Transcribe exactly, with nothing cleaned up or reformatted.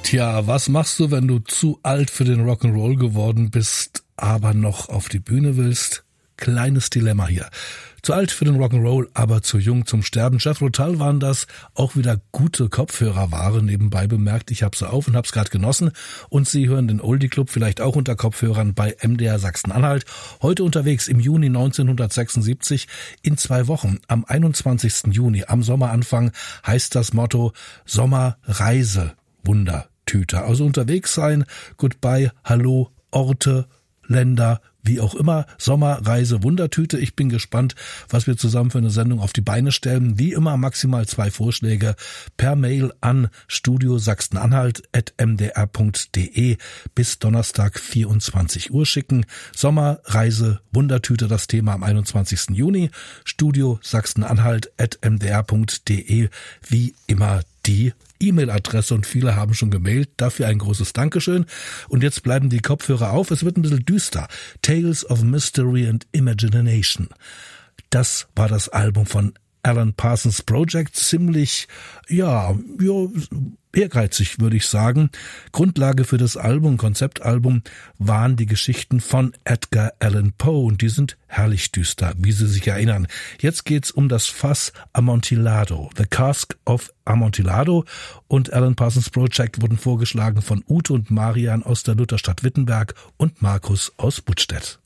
Tja, was machst du, wenn du zu alt für den Rock'n'Roll geworden bist, aber noch auf die Bühne willst? Kleines Dilemma hier. Zu alt für den Rock'n'Roll, aber zu jung zum Sterben. Jethro Tull waren das, auch wieder gute Kopfhörer waren, nebenbei bemerkt. Ich habe sie auf und habe es gerade genossen. Und Sie hören den Oldie Club vielleicht auch unter Kopfhörern bei M D R Sachsen-Anhalt. Heute unterwegs im Juni neunzehnhundertsechsundsiebzig. In zwei Wochen, am einundzwanzigsten Juni, am Sommeranfang, heißt das Motto Sommerreise Wundertüte. Also unterwegs sein, Goodbye, Hallo, Orte, Länder, wie auch immer, Sommerreise Wundertüte. Ich bin gespannt, was wir zusammen für eine Sendung auf die Beine stellen. Wie immer maximal zwei Vorschläge per Mail an studio sachsen-anhalt at m d r punkt d e bis Donnerstag vierundzwanzig Uhr schicken. Sommerreise Wundertüte, das Thema am einundzwanzigsten Juni. studio sachsen-anhalt at m d r punkt d e, wie immer die E-Mail-Adresse, und viele haben schon gemailt. Dafür ein großes Dankeschön. Und jetzt bleiben die Kopfhörer auf. Es wird ein bisschen düster. Tales of Mystery and Imagination. Das war das Album von Alan Parsons Project. Ziemlich, ja, ja, ehrgeizig, würde ich sagen. Grundlage für das Album, Konzeptalbum, waren die Geschichten von Edgar Allan Poe, und die sind herrlich düster, wie Sie sich erinnern. Jetzt geht's um das Fass Amontillado, The Cask of Amontillado, und Alan Parsons Project wurden vorgeschlagen von Ute und Marian aus der Lutherstadt Wittenberg und Markus aus Budstedt.